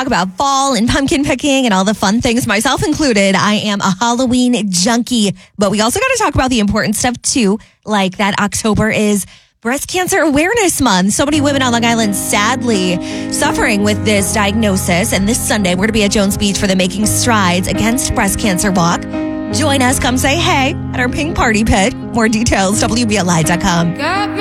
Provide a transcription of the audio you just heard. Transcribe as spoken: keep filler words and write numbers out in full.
talk about fall and pumpkin picking and all the fun things, myself included. I am a Halloween junkie, but we also got to talk about the important stuff too, like that October is Breast Cancer Awareness Month. So many women on Long Island sadly suffering with this diagnosis. And this Sunday, we're going to be at Jones Beach for the Making Strides Against Breast Cancer Walk. Join us. Come say hey at our pink party pit. More details, W B L I dot com.